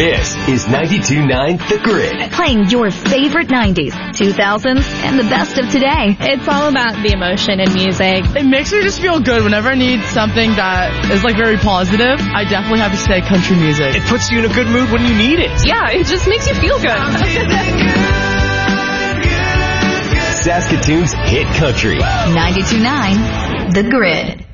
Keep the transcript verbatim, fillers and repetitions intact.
This is ninety-two point nine The Grid. Playing your favorite nineties, two thousands, and the best of today. It's all about the emotion in music. It makes me just feel good. Whenever I need something that is like very positive, I definitely have to say country music. It puts you in a good mood when you need it. Yeah, it just makes you feel good. Saskatoon's hit country. ninety-two point nine The Grid.